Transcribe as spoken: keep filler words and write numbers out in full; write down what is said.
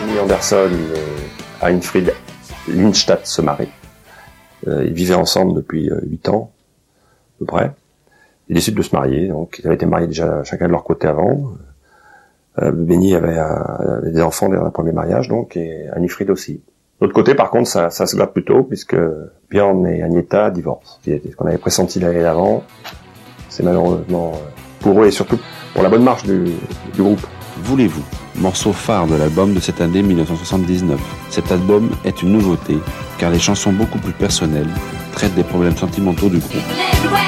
Benny Andersson et Heinfried Lindstadt se marient. Euh, ils vivaient ensemble depuis euh, huit ans, à peu près. Ils décident de se marier, donc ils avaient été mariés déjà chacun de leur côté avant. Euh, Benny avait, euh, avait des enfants dès un premier mariage, donc, et Heinfried aussi. De l'autre côté, par contre, ça, ça se gâte plus tôt, puisque Björn et Agneta divorcent. Ce qu'on avait pressenti l'année d'avant, c'est malheureusement pour eux et surtout pour la bonne marche du, du groupe. Voulez-vous, morceau phare de l'album de cette année dix-neuf cent soixante-dix-neuf. Cet album est une nouveauté, car les chansons beaucoup plus personnelles traitent des problèmes sentimentaux du groupe.